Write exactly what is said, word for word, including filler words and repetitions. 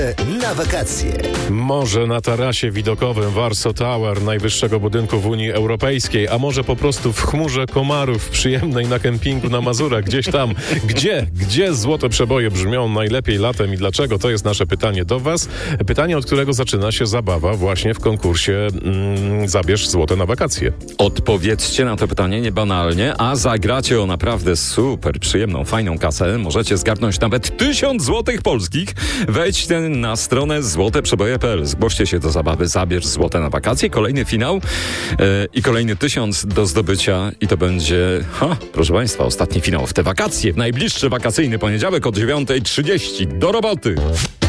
Na wakacje. Może na tarasie widokowym Warsaw Tower, najwyższego budynku w Unii Europejskiej, a może po prostu w chmurze komarów przyjemnej na kempingu na Mazurach, gdzieś tam. Gdzie? Gdzie złote przeboje brzmią najlepiej latem i dlaczego? To jest nasze pytanie do was. Pytanie, od którego zaczyna się zabawa właśnie w konkursie mm, Zabierz złote na wakacje. Odpowiedzcie na to pytanie niebanalnie, a zagracie o naprawdę super przyjemną, fajną kasę. Możecie zgarnąć nawet tysiąc złotych polskich. Wejdźcie na stronę złote przeboje kropka p l. Zgłoście się do zabawy Zabierz złote na wakacje. Kolejny finał yy, i kolejny tysiąc do zdobycia i to będzie, ha, proszę państwa, ostatni finał w te wakacje. W najbliższy wakacyjny poniedziałek o dziewiąta trzydzieści. Do roboty!